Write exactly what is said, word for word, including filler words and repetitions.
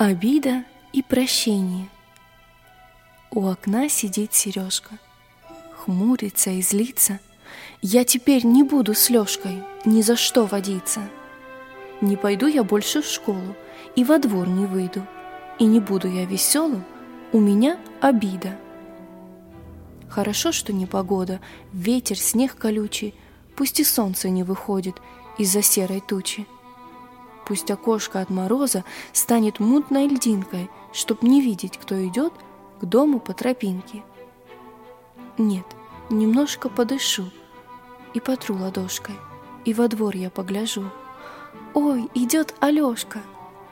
Обида и прощение. У окна сидит Сережка, хмурится и злится. Я теперь не буду с Лёшкой ни за что водиться. Не пойду я больше в школу и во двор не выйду, и не буду я веселым, у меня обида. Хорошо, что непогода, ветер, снег колючий, пусть и солнце не выходит из-за серой тучи. Пусть окошко от мороза станет мутной льдинкой, чтоб не видеть, кто идет к дому по тропинке. Нет, немножко подышу и потру ладошкой, и во двор я погляжу. Ой, идет Алешка!